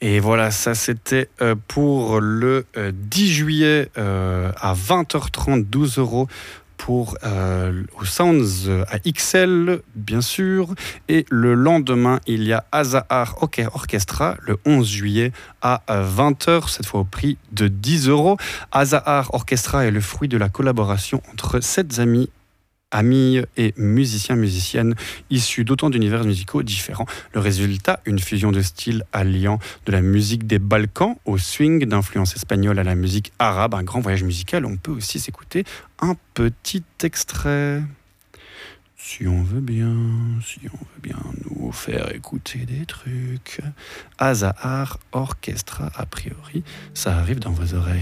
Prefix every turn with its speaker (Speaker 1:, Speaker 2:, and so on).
Speaker 1: Et voilà, ça c'était pour le 10 juillet à 20h30, 12 euros pour au Sounds à XL, bien sûr. Et le lendemain, il y a Azahar Orchestra, le 11 juillet à 20h, cette fois au prix de 10 euros. Azahar Orchestra est le fruit de la collaboration entre 7 amis et musiciennes issus d'autant d'univers musicaux différents. Le résultat, une fusion de styles alliant de la musique des Balkans au swing, d'influence espagnole à la musique arabe, un grand voyage musical. On peut aussi s'écouter un petit extrait. Si on veut bien nous faire écouter des trucs. Azahar Orchestra, a priori, ça arrive dans vos oreilles.